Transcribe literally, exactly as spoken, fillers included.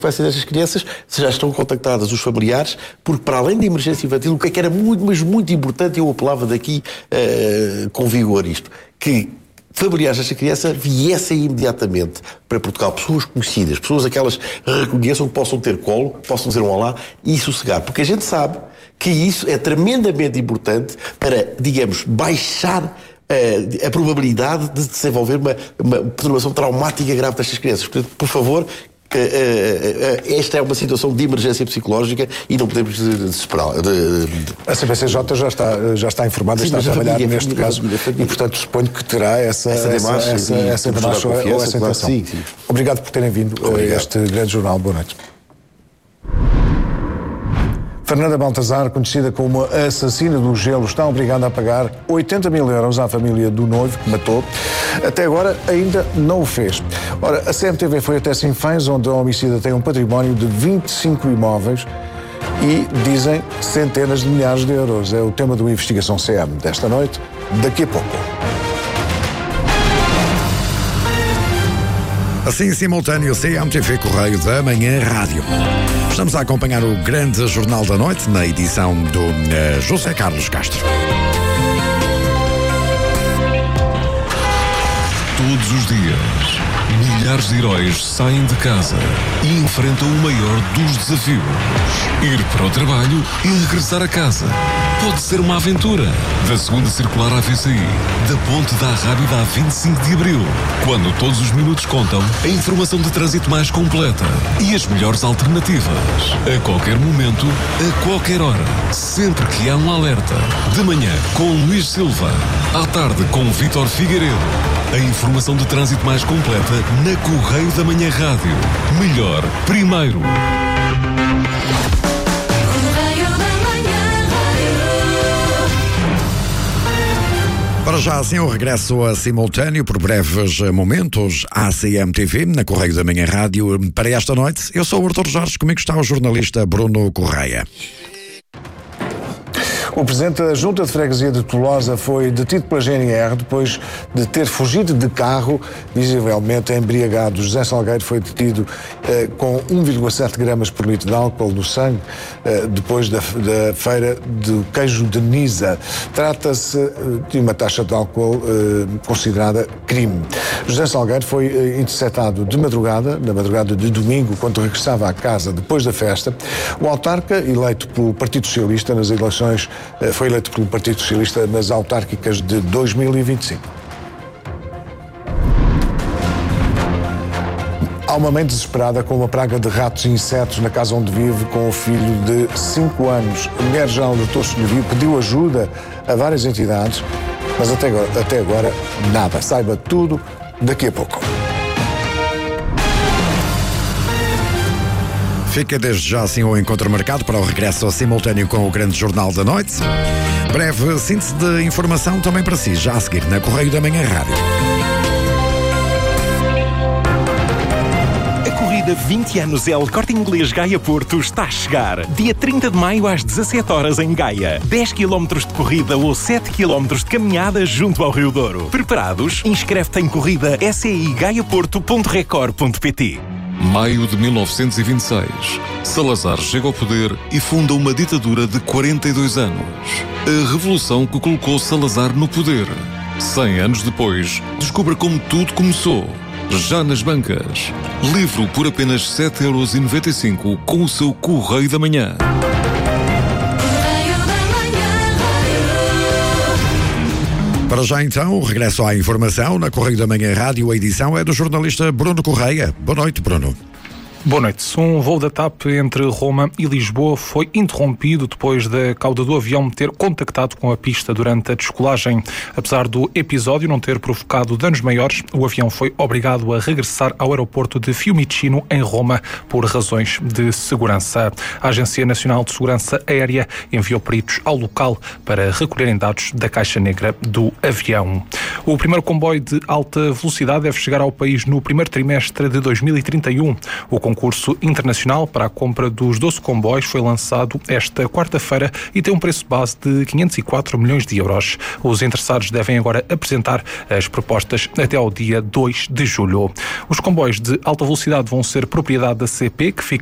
vai ser destas crianças, se já estão contactadas os familiares, porque para além da emergência infantil, o que é que era muito, mas muito importante, eu apelava daqui uh, com vigor isto, que familiares desta criança viessem imediatamente para Portugal, pessoas conhecidas, pessoas aquelas que reconheçam, que possam ter colo, que possam dizer um olá e sossegar, porque a gente sabe que isso é tremendamente importante para, digamos, baixar a probabilidade de desenvolver uma, uma perturbação traumática grave destas crianças. Portanto, por favor, esta é uma situação de emergência psicológica e não podemos desesperar. A C P C J já está, já está informada, sim, está a trabalhar família, neste família, caso família, família. E, portanto, suponho que terá essa demarche essa, essa, essa, essa, ou essa intenção. Sim, sim. Obrigado por terem vindo Obrigado. a este grande jornal. Boa noite. Fernanda Baltazar, conhecida como a assassina do gelo, está obrigada a pagar oitenta mil euros à família do noivo que matou. Até agora ainda não o fez. Ora, a C M T V foi até Sinfãs, onde a homicida tem um património de vinte e cinco imóveis e, dizem, centenas de milhares de euros. É o tema do Investigação C M desta noite, daqui a pouco. Assim, em simultâneo, C M T V Correio da Manhã Rádio. Estamos a acompanhar o grande Jornal da Noite na edição do uh, José Carlos Castro. Todos os dias, milhares de heróis saem de casa e enfrentam o maior dos desafios. Ir para o trabalho e regressar a casa. Pode ser uma aventura. Da segunda circular à V C I, da ponte da Arrábida a vinte e cinco de abril, quando todos os minutos contam, a informação de trânsito mais completa e as melhores alternativas. A qualquer momento, a qualquer hora, sempre que há um alerta. De manhã, com Luís Silva. À tarde, com Vítor Figueiredo. A informação de trânsito mais completa na Correio da Manhã Rádio. Melhor, primeiro. Para já, assim, o regresso a simultâneo por breves momentos à C M T V, na Correio da Manhã Rádio, para esta noite. Eu sou o Artur Jorge, comigo está o jornalista Bruno Correia. O presidente da Junta de Freguesia de Tolosa foi detido pela G N R depois de ter fugido de carro, visivelmente embriagado. José Salgueiro foi detido eh, com um vírgula sete gramas por litro de álcool no sangue, eh, depois da, da feira do queijo de Nisa. Trata-se eh, de uma taxa de álcool eh, considerada crime. José Salgueiro foi eh, interceptado de madrugada, na madrugada de domingo, quando regressava à casa depois da festa. O autarca, eleito pelo Partido Socialista nas eleições foi eleito pelo Partido Socialista nas autárquicas de dois mil e vinte e cinco. Há uma mãe desesperada com uma praga de ratos e insetos na casa onde vive com o filho de cinco anos. A mulher já alertou-se do vivo, pediu ajuda a várias entidades, mas até agora, até agora nada. Saiba tudo daqui a pouco. Fica desde já assim o encontro marcado para o regresso simultâneo com o grande Jornal da Noite. Breve síntese de informação também para si, já a seguir na Correio da Manhã Rádio. A corrida vinte anos El Corte Inglês Gaia Porto está a chegar. Dia trinta de maio às dezassete horas em Gaia. dez quilómetros de corrida ou sete quilómetros de caminhada junto ao Rio Douro. Preparados? Inscreve-te em corrida s e i gaia porto ponto record ponto p t. Maio de mil novecentos e vinte e seis. Salazar chega ao poder e funda uma ditadura de quarenta e dois anos. A revolução que colocou Salazar no poder. cem anos depois, descubra como tudo começou. Já nas bancas. Livro por apenas sete euros e noventa e cinco com o seu Correio da Manhã. Para já então, o regresso à informação na Correio da Manhã Rádio. A edição é do jornalista Bruno Correia. Boa noite, Bruno. Boa noite. Um voo da TAP entre Roma e Lisboa foi interrompido depois da cauda do avião ter contactado com a pista durante a descolagem. Apesar do episódio não ter provocado danos maiores, o avião foi obrigado a regressar ao aeroporto de Fiumicino, em Roma, por razões de segurança. A Agência Nacional de Segurança Aérea enviou peritos ao local para recolherem dados da caixa negra do avião. O primeiro comboio de alta velocidade deve chegar ao país no primeiro trimestre de dois mil e trinta e um. O concurso internacional para a compra dos doze comboios foi lançado esta quarta-feira e tem um preço base de quinhentos e quatro milhões de euros. Os interessados devem agora apresentar as propostas até ao dia dois de julho. Os comboios de alta velocidade vão ser propriedade da C P, que fica